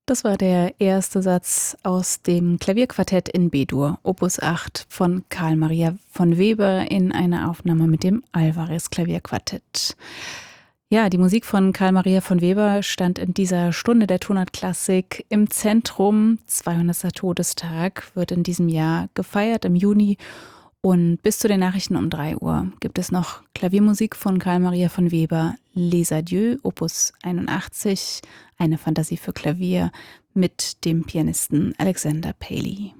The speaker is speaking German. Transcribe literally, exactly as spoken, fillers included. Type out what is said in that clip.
Das war der erste Satz aus dem Klavierquartett in B-Dur, Opus acht von Carl Maria von Weber in einer Aufnahme mit dem Alvarez Klavierquartett. Ja, die Musik von Carl Maria von Weber stand in dieser Stunde der Tonart-Klassik im Zentrum. zweihundertster Todestag wird in diesem Jahr gefeiert im Juni. Und bis zu den Nachrichten um drei Uhr gibt es noch Klaviermusik von Carl Maria von Weber, Les Adieux, Opus einundachtzig, eine Fantasie für Klavier mit dem Pianisten Alexander Paley.